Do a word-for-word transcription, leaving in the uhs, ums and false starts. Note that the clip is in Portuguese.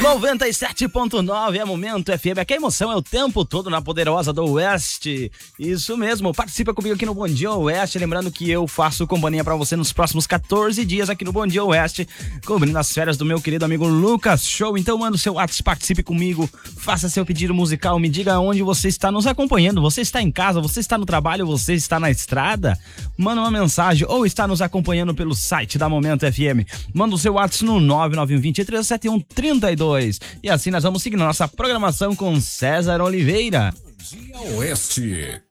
noventa e sete ponto nove é Momento F M, aqui a emoção é o tempo todo na Poderosa do Oeste. Isso mesmo, participa comigo aqui no Bom Dia Oeste, lembrando que eu faço companhia pra você nos próximos quatorze dias aqui no Bom Dia Oeste, cobrindo as férias do meu querido amigo Lucas Show. Então manda o seu WhatsApp, participe comigo, faça seu pedido musical, me diga onde você está nos acompanhando, você está em casa, você está no trabalho, você está na estrada, manda uma mensagem ou está nos acompanhando pelo site da Momento F M, manda o seu WhatsApp no nove nove um três sete um três dois. E assim nós vamos seguindo nossa programação com César Oliveira. Dia Oeste.